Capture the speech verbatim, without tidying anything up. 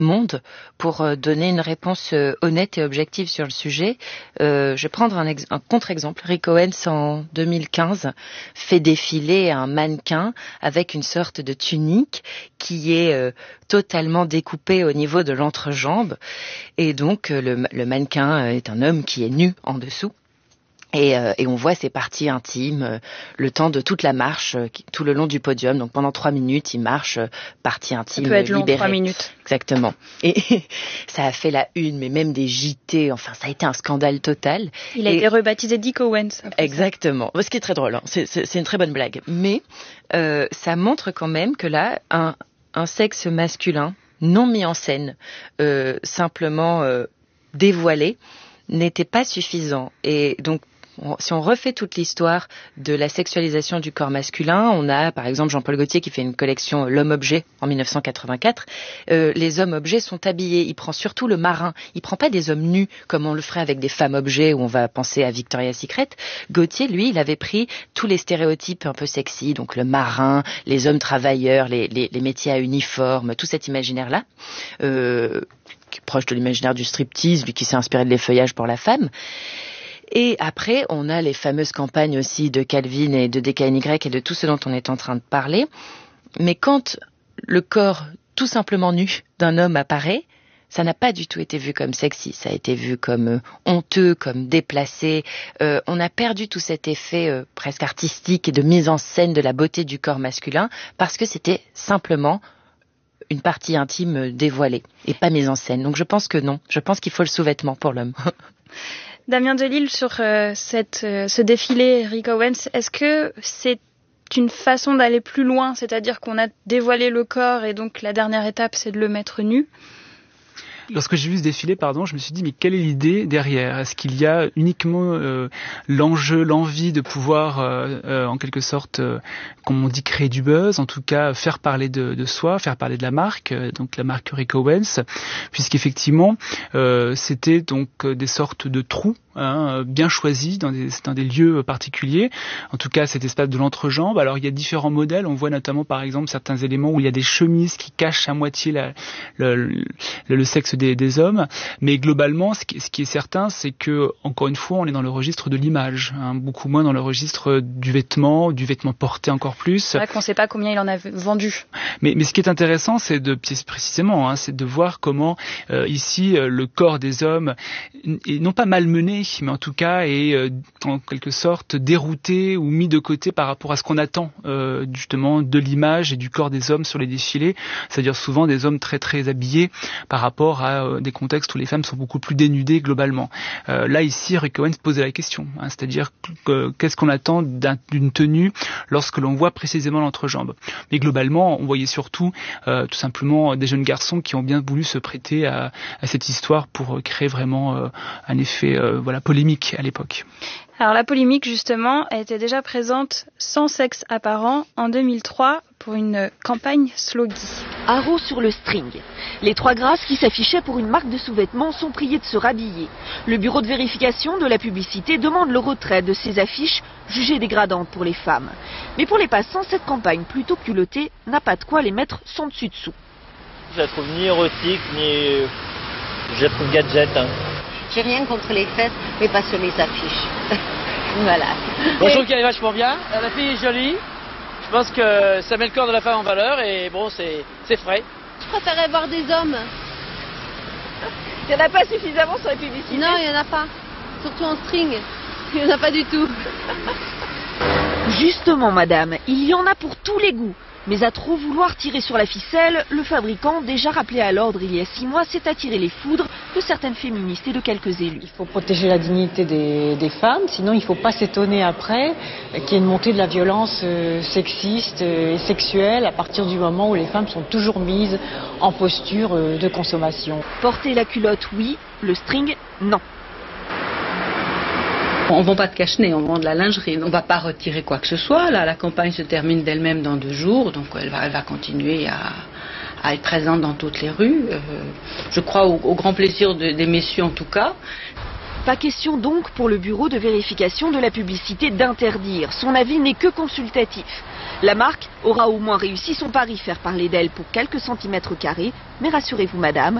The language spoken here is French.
Monde pour euh, donner une réponse euh, honnête et objective sur le sujet. Euh, je vais prendre un, ex- un contre-exemple. Rick Owens, en deux mille quinze, fait défiler un mannequin avec une sorte de tunique qui est euh, totalement découpée au niveau de l'entrejambe. Et donc, euh, le, le mannequin est un homme qui est nu en dessous. Et, euh, et on voit ses parties intimes, euh, le temps de toute la marche, euh, tout le long du podium. Donc pendant trois minutes, il marche, euh, partie intime, ça peut être long, libérée. trois minutes. Exactement. Et ça a fait la une, mais même des J T. Enfin, ça a été un scandale total. Il a et... été rebaptisé Dick Owens. Exactement. Ce qui est très drôle. Hein. C'est, c'est, c'est une très bonne blague. Mais euh, ça montre quand même que là, un, un sexe masculin non mis en scène, euh, simplement euh, dévoilé, n'était pas suffisant. Et donc, si on refait toute l'histoire de la sexualisation du corps masculin, on a par exemple Jean-Paul Gaultier qui fait une collection L'Homme-Objet en dix-neuf cent quatre-vingt-quatre. Euh, les hommes-objets sont habillés. Il prend surtout le marin. Il prend pas des hommes nus comme on le ferait avec des femmes-objets où on va penser à Victoria's Secret. Gaultier, lui, il avait pris tous les stéréotypes un peu sexy, donc le marin, les hommes travailleurs, les, les, les métiers à uniforme, tout cet imaginaire-là. Euh, qui est proche de l'imaginaire du striptease, lui qui s'est inspiré de l'effeuillage pour la femme. Et après, on a les fameuses campagnes aussi de Calvin et de D K N Y et de tout ce dont on est en train de parler. Mais quand le corps tout simplement nu d'un homme apparaît, ça n'a pas du tout été vu comme sexy. Ça a été vu comme euh, honteux, comme déplacé. Euh, on a perdu tout cet effet euh, presque artistique et de mise en scène de la beauté du corps masculin parce que c'était simplement une partie intime dévoilée et pas mise en scène. Donc je pense que non. Je pense qu'il faut le sous-vêtement pour l'homme. Damien Delille, sur euh, cette, euh, ce défilé Rick Owens, est-ce que c'est une façon d'aller plus loin, c'est-à-dire qu'on a dévoilé le corps et donc la dernière étape c'est de le mettre nu? Lorsque j'ai vu ce défilé, pardon, je me suis dit, mais quelle est l'idée derrière? Est-ce qu'il y a uniquement euh, l'enjeu, l'envie de pouvoir, euh, euh, en quelque sorte, euh, comme on dit, créer du buzz, en tout cas faire parler de, de soi, faire parler de la marque, euh, donc la marque Rick Owens, puisqu'effectivement, euh, c'était donc euh, des sortes de trous, hein, bien choisis dans des, dans des lieux particuliers, en tout cas cet espace de l'entrejambe. Alors il y a différents modèles, on voit notamment par exemple certains éléments où il y a des chemises qui cachent à moitié la, le, le, le sexe des, des hommes, mais globalement ce qui, ce qui est certain, c'est que encore une fois on est dans le registre de l'image, hein, beaucoup moins dans le registre du vêtement, du vêtement porté encore plus. C'est vrai qu'on ne sait pas combien il en a vendu. Mais, mais ce qui est intéressant, c'est de précisément, hein, c'est de voir comment euh, ici euh, le corps des hommes est non pas malmené, mais en tout cas est euh, en quelque sorte dérouté ou mis de côté par rapport à ce qu'on attend euh, justement de l'image et du corps des hommes sur les défilés, c'est-à-dire souvent des hommes très très habillés par rapport à euh, des contextes où les femmes sont beaucoup plus dénudées globalement. Euh, là ici, Rick Owens posait la question, hein, c'est-à-dire que, qu'est-ce qu'on attend d'un, d'une tenue lorsque l'on voit précisément l'entrejambe. Mais globalement, on voyait surtout euh, tout simplement des jeunes garçons qui ont bien voulu se prêter à, à cette histoire pour créer vraiment euh, un effet euh, voilà, polémique à l'époque. Alors la polémique justement elle était déjà présente sans sexe apparent en deux mille trois pour une campagne Sloggy. Haro sur le string. Les trois grâces qui s'affichaient pour une marque de sous-vêtements sont priées de se rhabiller. Le bureau de vérification de la publicité demande le retrait de ces affiches jugées dégradantes pour les femmes. Mais pour les passants, cette campagne plutôt culottée n'a pas de quoi les mettre sans dessus dessous. Je la trouve ni érotique, ni... je la trouve gadget. Hein. J'ai rien contre les fesses, mais pas sur les affiches. Voilà. Bon, je trouve qu'elle est vachement bien. La fille est jolie. Je pense que ça met le corps de la femme en valeur et bon, c'est, c'est frais. Je préférerais voir des hommes. Il n'y en a pas suffisamment sur les publicités? Non, il n'y en a pas. Surtout en string. Il n'y en a pas du tout. Justement, madame, il y en a pour tous les goûts. Mais à trop vouloir tirer sur la ficelle, le fabricant, déjà rappelé à l'ordre il y a six mois, s'est attiré les foudres de certaines féministes et de quelques élus. Il faut protéger la dignité des, des femmes, sinon il ne faut pas s'étonner après qu'il y ait une montée de la violence euh, sexiste euh, et sexuelle à partir du moment où les femmes sont toujours mises en posture euh, de consommation. Porter la culotte, oui, le string, non. On ne vend pas de cache-nez, on vend de la lingerie. On ne va pas retirer quoi que ce soit. Là, la campagne se termine d'elle-même dans deux jours, donc elle va, elle va continuer à, à être présente dans toutes les rues. Euh, je crois au, au grand plaisir de, des messieurs en tout cas. Pas question donc pour le bureau de vérification de la publicité d'interdire. Son avis n'est que consultatif. La marque aura au moins réussi son pari, faire parler d'elle pour quelques centimètres carrés. Mais rassurez-vous madame,